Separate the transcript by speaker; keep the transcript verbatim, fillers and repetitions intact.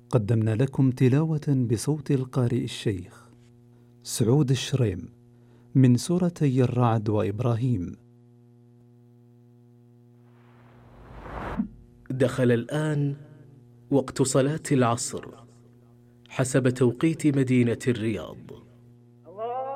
Speaker 1: قدمنا لكم تلاوة بصوت القارئ الشيخ سعود الشريم من سورتي الرعد وإبراهيم.
Speaker 2: دخل الآن وقت صلاة العصر حسب توقيت مدينة الرياض.